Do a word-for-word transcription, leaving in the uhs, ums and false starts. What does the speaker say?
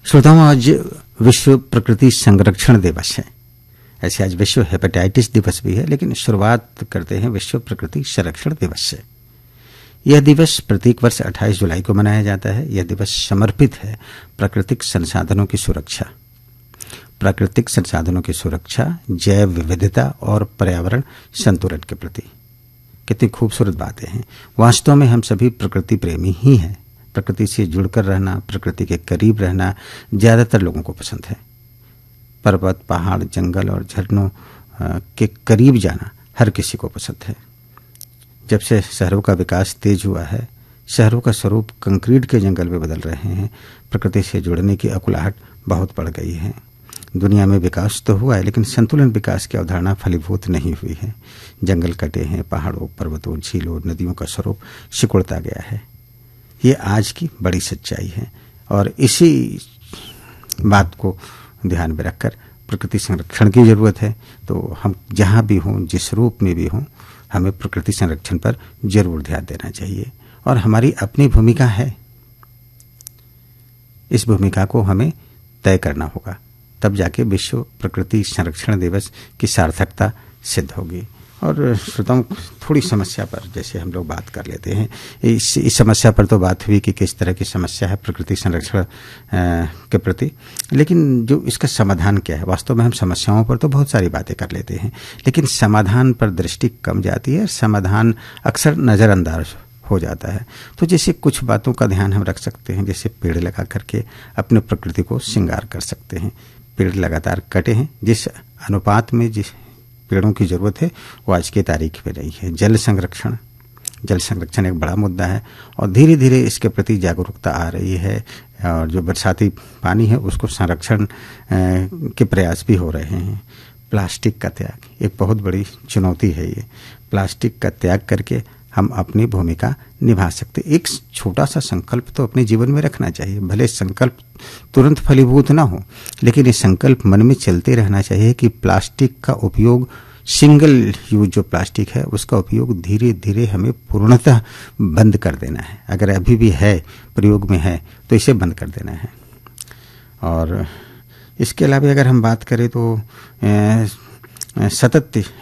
श्रोताओं, आज विश्व प्रकृति संरक्षण दिवस है। ऐसे आज विश्व हेपेटाइटिस दिवस भी है, लेकिन शुरुआत करते हैं विश्व प्रकृति संरक्षण दिवस से। यह दिवस प्रत्येक वर्ष अट्ठाईस जुलाई को मनाया जाता है। यह दिवस समर्पित है प्राकृतिक संसाधनों की सुरक्षा प्राकृतिक संसाधनों की सुरक्षा, जैव विविधता और पर्यावरण संतुलन के प्रति। कितनी खूबसूरत बातें हैं। वास्तव में हम सभी प्रकृति प्रेमी ही हैं। प्रकृति से जुड़कर रहना, प्रकृति के करीब रहना ज्यादातर लोगों को पसंद है। पर्वत, पहाड़, जंगल और झरनों के करीब जाना हर किसी को पसंद है। जब से शहरों का विकास तेज हुआ है, शहरों का स्वरूप कंक्रीट के जंगल में बदल रहे हैं। प्रकृति से जुड़ने की अकुलाहट बहुत बढ़ गई है। दुनिया में विकास तो हुआ है, लेकिन संतुलन विकास की अवधारणा फलीभूत नहीं हुई है। जंगल कटे हैं, पहाड़ों, पर्वतों, झीलों, नदियों का स्वरूप सिकुड़ता गया है। ये आज की बड़ी सच्चाई है और इसी बात को ध्यान में रखकर प्रकृति संरक्षण की जरूरत है। तो हम जहां भी हों, जिस रूप में भी हों, हमें प्रकृति संरक्षण पर जरूर ध्यान देना चाहिए। और हमारी अपनी भूमिका है, इस भूमिका को हमें तय करना होगा, तब जाके विश्व प्रकृति संरक्षण दिवस की सार्थकता सिद्ध होगी। और श्रोताओं, थोड़ी समस्या पर जैसे हम लोग बात कर लेते हैं। इस, इस समस्या पर तो बात हुई कि किस तरह की समस्या है प्रकृति संरक्षण के प्रति, लेकिन जो इसका समाधान क्या है। वास्तव में हम समस्याओं पर तो बहुत सारी बातें कर लेते हैं, लेकिन समाधान पर दृष्टि कम जाती है। समाधान अक्सर नज़रअंदाज हो जाता है। तो जैसे कुछ बातों का ध्यान हम रख सकते हैं, जैसे पेड़ लगा करके अपने प्रकृति को श्रृंगार कर सकते हैं। पेड़ लगातार कटे हैं, जिस अनुपात में जिस पेड़ों की जरूरत है वो आज की तारीख में नहीं है। जल संरक्षण जल संरक्षण एक बड़ा मुद्दा है और धीरे धीरे इसके प्रति जागरूकता आ रही है। और जो बरसाती पानी है उसको संरक्षण के प्रयास भी हो रहे हैं। प्लास्टिक का त्याग एक बहुत बड़ी चुनौती है। ये प्लास्टिक का त्याग करके हम अपनी भूमिका निभा सकते। एक छोटा सा संकल्प तो अपने जीवन में रखना चाहिए। भले संकल्प तुरंत फलीभूत ना हो, लेकिन ये संकल्प मन में चलते रहना चाहिए कि प्लास्टिक का उपयोग, सिंगल यूज जो प्लास्टिक है उसका उपयोग धीरे धीरे हमें पूर्णतः बंद कर देना है। अगर अभी भी है, प्रयोग में है, तो इसे बंद कर देना है। और इसके अलावा अगर हम बात करें तो ए, सतत